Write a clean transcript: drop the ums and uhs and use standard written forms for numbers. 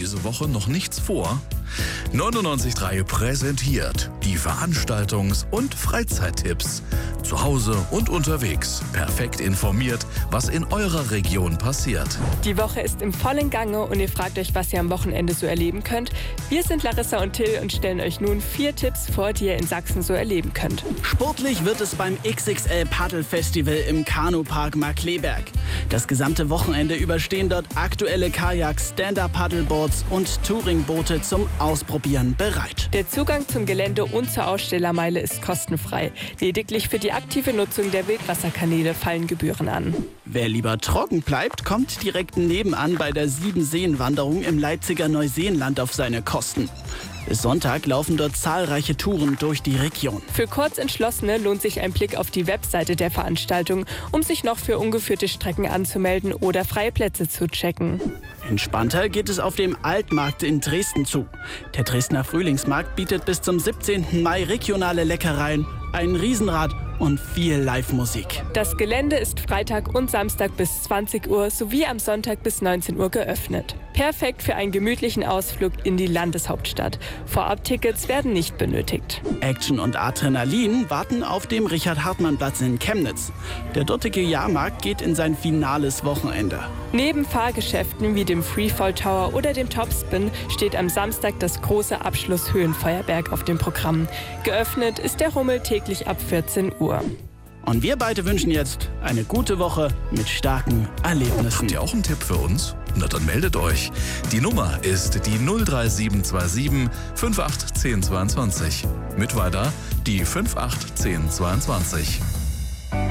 diese Woche noch nichts vor? 99.3 präsentiert die Veranstaltungs- und Freizeittipps. Zu Hause und unterwegs. Perfekt informiert, was in eurer Region passiert. Die Woche ist im vollen Gange und ihr fragt euch, was ihr am Wochenende so erleben könnt. Wir sind Larissa und Till und stellen euch nun 4 Tipps vor, die ihr in Sachsen so erleben könnt. Sportlich wird es beim XXL Paddelfestival im Kanupark Markkleeberg. Das gesamte Wochenende überstehen dort aktuelle Kajaks, Stand-Up-Paddleboards und Touringboote zum Ausprobieren bereit. Der Zugang zum Gelände und zur Ausstellermeile ist kostenfrei. Lediglich für die aktive Nutzung der Wildwasserkanäle fallen Gebühren an. Wer lieber trocken bleibt, kommt direkt nebenan bei der 7-Seen-Wanderung im Leipziger Neuseenland auf seine Kosten. Bis Sonntag laufen dort zahlreiche Touren durch die Region. Für Kurzentschlossene lohnt sich ein Blick auf die Webseite der Veranstaltung, um sich noch für ungeführte Strecken anzumelden oder freie Plätze zu checken. Entspannter geht es auf dem Altmarkt in Dresden zu. Der Dresdner Frühlingsmarkt bietet bis zum 17. Mai regionale Leckereien, ein Riesenrad und viel Live-Musik. Das Gelände ist Freitag und Samstag bis 20 Uhr sowie am Sonntag bis 19 Uhr geöffnet. Perfekt für einen gemütlichen Ausflug in die Landeshauptstadt. Vorab-Tickets werden nicht benötigt. Action und Adrenalin warten auf dem Richard-Hartmann-Platz in Chemnitz. Der dortige Jahrmarkt geht in sein finales Wochenende. Neben Fahrgeschäften wie dem Freefall Tower oder dem Topspin steht am Samstag das große Abschluss-Höhenfeuerwerk auf dem Programm. Geöffnet ist der Rummel täglich ab 14 Uhr. Und wir beide wünschen jetzt eine gute Woche mit starken Erlebnissen. Habt ihr auch einen Tipp für uns? Na dann meldet euch. Die Nummer ist die 03727 581022. Mit weiter die 581022.